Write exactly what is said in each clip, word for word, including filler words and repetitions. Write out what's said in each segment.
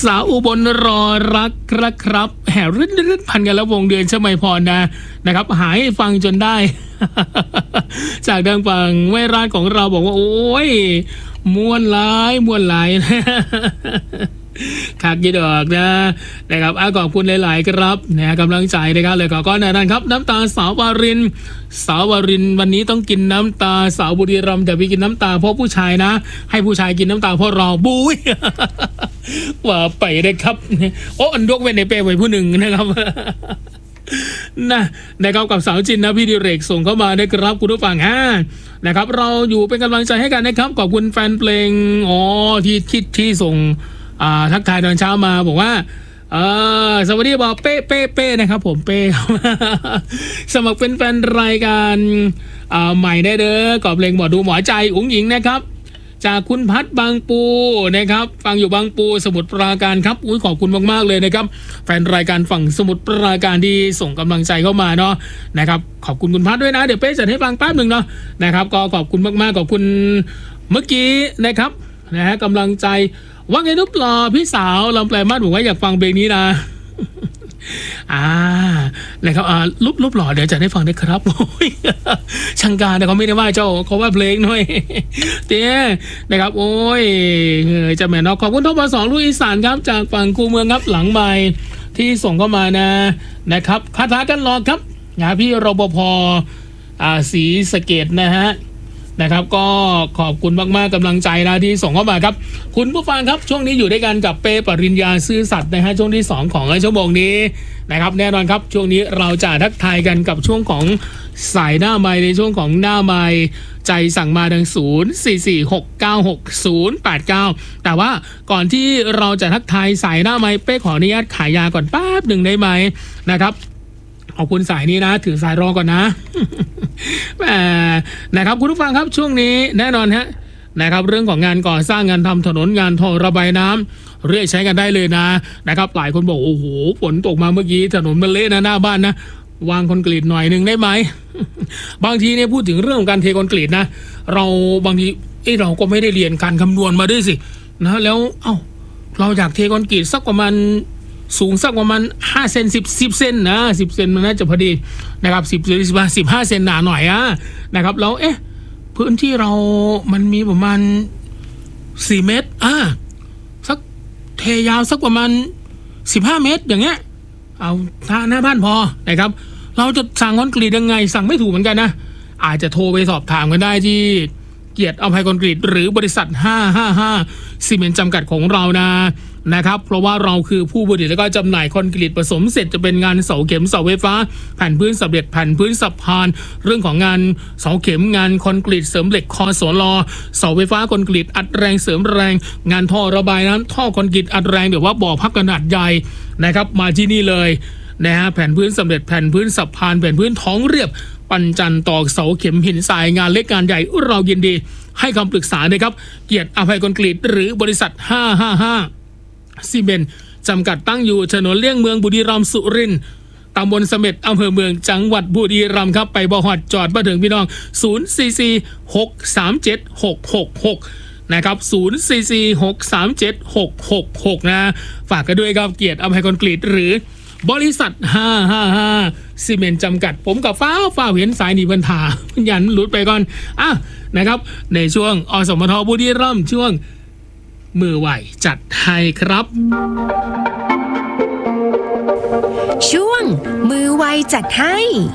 สาวอุบลรอรักครับครับแห่รื่นรื่นพันกันแล้ววงเดือนชมัยพรนะนะครับหายฟังจนได้ จากทางฝั่งแม่ร้านของเราบอกว่าโอ้ยม้วนหลายม้วนหลาย คักยี่ดอกนะนะครับขอบคุณหลายๆครับนะกำลังใจนะครับเลยขอก้อนนั้นครับน้ำตาสาววารินสาววารินวันนี้ต้องกินน้ำตาสาวบุรีรัมย์แต่พี่กินน้ำตาเพราะผู้ชายนะให้ผู้ชายกินน้ำตาเพราะเราบุ้ย ว่าไปได้ครับโอ้อันยกเว้นในเป้ไว้ผู้หนึ่งนะครับ นะนะครับกับสาวจินนะพี่ดิเรกส่งเข้ามานะครับคุณผู้ฟังฮะนะครับเราอยู่เป็นกำลังใจให้กันนะครับขอบคุณแฟนเพลงอ๋อที่ที่ที่ส่งทักทายตอนเช้ามาบอกว่าเออสวัสดีบอกเป้เป้เป้นะครับผมเป้ สมัครเป็นแฟนรายการใหม่ได้เด้อกอบเพลงหมอดูหมอใจอุ๋งหญิงนะครับจากคุณพัฒบางปูนะครับฟังอยู่บางปูสมุทรปราการครับอุ้ยขอบคุณมากๆเลยนะครับแฟนรายการฝั่งสมุทรปราการที่ส่งกำลังใจเข้ามาเนาะนะครับขอบคุณคุณพัฒด้วยนะเดี๋ยวเป้จัดให้ฟังแป๊บหนึ่งเนาะนะครับก็ขอบคุณมากๆขอบคุณเมื่อกี้นะครับนะฮะกำลังใจว่าไงนุ๊กหล่อพี่สาวลำแปลมาดบอกว่าอยากฟังเพลงนี้นะ อ่านะครับอ่ารูปรูปหล่อเดี๋ยวจะได้ฟังได้ครับช่างการแต่เขาไม่ได้ว่าเจ้าเขาว่าเพลงหน่อยเตี้ยนะครับโอ้ยจะแม่นอกขอบคุณท็อปสองลูกอีสานครับจากฝั่งคูเมืองครับหลังใหม่ที่ส่งเข้ามานะนะครับคาถากันรอครับงานพี่รปภอ่าศรีสะเกษนะฮะนะครับก็ขอบคุณมากๆกำลังใจนะที่ส่งเข้ามาครับคุณผู้ฟังครับช่วงนี้อยู่ด้วยกันกับเป้ปริญญาซื่อสัตย์นะฮะช่วงที่สองของชั่วโมงนี้นะครับแน่นอนครับช่วงนี้เราจะทักทายกันกับช่วงของสายหน้าไมค์ในช่วงของหน้าไมค์ใจสั่งมาทางศูนย์ สี่ สี่ หก เก้า หก ศูนย์ แปด เก้าแต่ว่าก่อนที่เราจะทักทายสายหน้าไมค์เป้ขออนุญาตขายยาก่อนแป๊บหนึ่งได้ไหมนะครับขอบคุณสายนี้นะถือสายรอก่อนนะนะครับคุณผู้ฟังครับช่วงนี้แน่นอนฮะนะครับเรื่องของงานก่อสร้างงานทำถนนงานท่อระบายน้ำเรียกใช้กันได้เลยนะนะครับหลายคนบอกโอ้โหฝนตกมาเมื่อกี้ถนนมันเละนะหน้าบ้านนะวางคอนกรีตหน่อยหนึ่งได้ไหม บางทีเนี่ยพูดถึงเรื่องของการเทคอนกรีตนะเราบางทีเอ้เราก็ไม่ได้เรียนการคำนวณมาด้วยสินะแล้วเอ้าเราอยากเทคอนกรีตสักประมาณสูงสักประมาณห้าเซนสิบ สิบเซนนะสิบเซนมันน่าจะพอดีนะครับสิบ สิบ สิบห้าเซนหนาหน่อยอ่ะนะครับแล้วเอ๊ะพื้นที่เรามันมีประมาณสี่เมตรอ่าสักเทยาวสักประมาณสิบห้าเมตรอย่างเงี้ยเอาถ้าหน้าบ้านพอนะครับเราจะสั่งคอนกรีตยังไงสั่งไม่ถูกเหมือนกันนะอาจจะโทรไปสอบถามกันได้ที่เกียรติอภัยคอนกรีตหรือบริษัทห้าห้าห้าซีเมนต์จำกัดของเรานะนะครับเพราะว่าเราคือผู้ผลิตและก็จำหน่ายคอนกรีตผสมเสร็จจะเป็นงานเสาเข็มเสาไฟฟ้าแผ่นพื้นสำเร็จแผ่นพื้นสะพานเรื่องของงานเสาเข็มงานคอนกรีตเสริมเหล็กคอสลเสาไฟฟ้าคอนกรีตอัดแรงเสริมแรงงานท่อระบายน้ำท่อคอนกรีตอัดแรงเดี๋ยวว่าบ่อพักขนาดใหญ่นะครับมาที่นี่เลยนะฮะแผ่นพื้นสำเร็จแผ่นพื้นสะพานแผ่นพื้นท้องเรียบปันจันตอกเสาเข็มหินทรายงานเล็กงานใหญ่เรายินดีให้คำปรึกษานะครับเกียรติอภัยคอนกรีตหรือบริษัทห้าห้าห้าซีเมนต์จำกัดตั้งอยู่ถนนเลี่ยงเมืองบุรีรัมย์สุรินทร์ตำบลเสม็ดอำเภอเมืองจังหวัดบุรีรัมย์ครับไปบ่อหอดจอดมาถึงพี่น้องศูนย์ สี่ สี่ หก สาม เจ็ด หก หก หกนะครับศูนย์ สี่ สี่ หก สาม เจ็ด หก หก หกนะฝากกันด้วยครับเกียรติอภัยคอนกรีตหรือบริษัทห้าห้าห้าซีเมนต์จำกัดผมกับฟ้าฟ้าเห็นสายหนีบรรทายันหลุดไปก่อนอ่ะนะครับในช่วงอสมทบุรีรัมย์ช่วงมือไหวจัดให้ครับช่วงมือไวจัดให้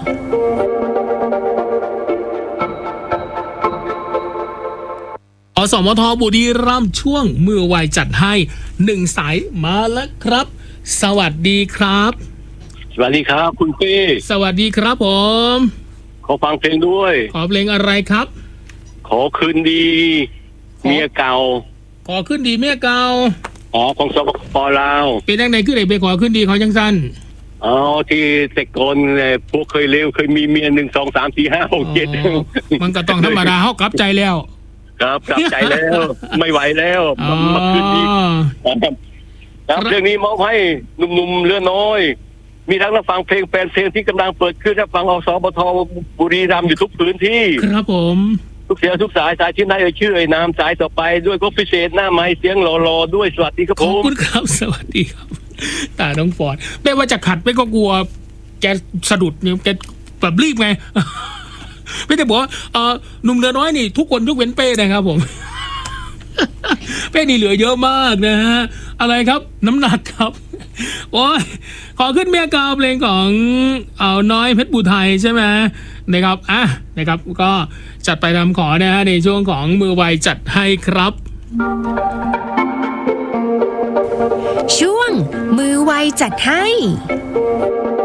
อสมทบุรีรัมย์ช่วงมือไวจัดให้หนึ่งสายมาแล้วครับสวัสดีครับสวัสดีครับคุณเป้สวัสดีครับผมขอฟังเพลงด้วยขอเพลงอะไรครับขอคืนดีเมียเก่าขอขึ้นดีเมียเก่าอ๋อของสปป.ลาวเป็นยังไงขึ้นไหนไปขอขึ้นดีเขาจังสั้นอ๋อที่แต่ก่อนเนี่ยพวกเคยเลวเคยมีเมียหนึ่งสองสามสี่ห้าหกเจ็ดมันก็ต้องธรรมดาเขากลับใจแล้วครับกลับใจแล้วไม่ไหวแล้วมาขึ้นดีครับเรื่องนี้มอบให้หนุ่มๆเรือน้อยมีทั้งรับฟังเพลงแฟนเพลงที่กำลังเปิดขึ้นรับฟังอสมทบุรีรัมย์อยู่ทุกพื้นที่ครับผมทุกเสียงทุกสายสายที่ไหนเอ่ยชื่อเอ่ยนามสายต่อไปด้วยก็พิเศษหน้าไม้เสียงหล่อๆด้วยสวัสดีครับขผอบมคุณครับสวัสดีครับตาน้องฟอร์ดไม่ว่าจะขัดไม่ก็กลัวแกสะดุดเนี่ยแกแบบรีบไง ไม่ได้บอกว่าเออหนุ่มเรือน้อยนี่ทุกคนยกเว้นเป้นะครับผม เป้นี่เหลือเยอะมากนะฮะอะไรครับน้ำหนักครับ โอ้ยขอขึ้นเมียกาวเพลงของเอาน้อยเพชรบุไทยใช่ไหมนะครับอ่ะนะครับก็จัดไปตามขอนะฮะในช่วงของมือไวจัดให้ครับช่วงมือไวจัดให้